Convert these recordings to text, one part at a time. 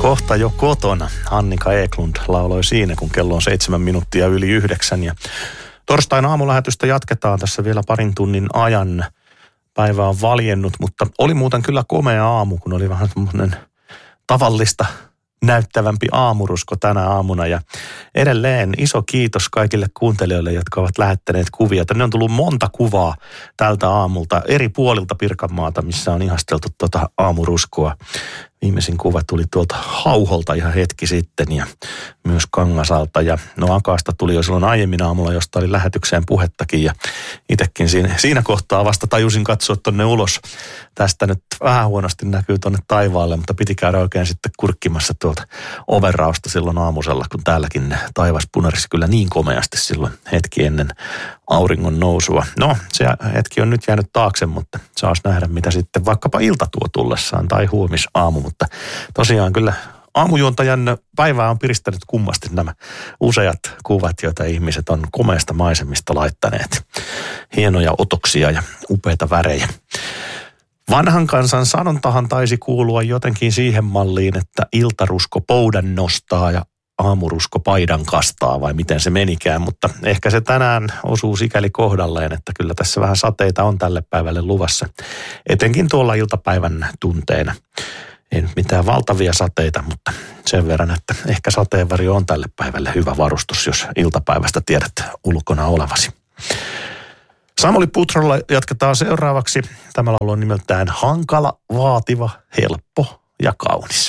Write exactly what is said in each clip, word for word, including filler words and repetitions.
Kohta jo kotona. Annika Eklund lauloi siinä, kun kello on seitsemän minuuttia yli yhdeksän. Ja torstain aamulähetystä jatketaan tässä vielä parin tunnin ajan. Päivä on valjennut, mutta oli muuten kyllä komea aamu, kun oli vähän semmoinen tavallista näyttävämpi aamurusko tänä aamuna. Ja edelleen iso kiitos kaikille kuuntelijoille, jotka ovat lähettäneet kuvia. Tänne on tullut monta kuvaa tältä aamulta eri puolilta Pirkanmaata, missä on ihasteltu tuota aamuruskoa. Viimeisin kuva tuli tuolta Hauholta ihan hetki sitten ja myös Kangasalta. Ja no Akaasta tuli jo silloin aiemmin aamulla, josta oli lähetykseen puhettakin. Ja itsekin siinä, siinä kohtaa vasta tajusin katsoa tonne ulos. Tästä nyt vähän huonosti näkyy tonne taivaalle, mutta piti käydä oikein sitten kurkkimassa tuolta ovenrausta silloin aamusella, kun täälläkin taivas punarisi kyllä niin komeasti silloin hetki ennen auringon nousua. No, se hetki on nyt jäänyt taakse, mutta saas nähdä, mitä sitten vaikkapa ilta tuo tullessaan tai huomisaamu. Mutta tosiaan kyllä aamujuontajan päivää on piristänyt kummasti nämä useat kuvat, joita ihmiset on komeasta maisemista laittaneet. Hienoja otoksia ja upeita värejä. Vanhan kansan sanontahan taisi kuulua jotenkin siihen malliin, että iltarusko poudan nostaa ja aamurusko paidan kastaa, vai miten se menikään, mutta ehkä se tänään osuu sikäli kohdalleen, että kyllä tässä vähän sateita on tälle päivälle luvassa, etenkin tuolla iltapäivän tunteena. Ei nyt mitään valtavia sateita, mutta sen verran, että ehkä sateenvarjo on tälle päivälle hyvä varustus, jos iltapäivästä tiedät ulkona olevasi. Samuli Putrolla jatketaan seuraavaksi. Tämä laulu on nimeltään Hankala, vaativa, helppo ja kaunis.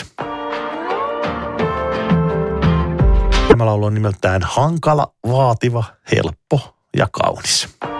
Tämä laulu on nimeltään Hankala, vaativa, helppo ja kaunis.